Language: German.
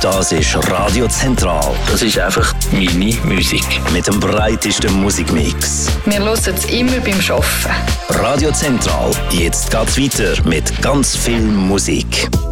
Das ist Radio Zentral. Das ist einfach meine Musik. Mit dem breitesten Musikmix. Wir hören es immer beim Arbeiten. Radio Zentral. Jetzt geht's weiter mit ganz viel Musik.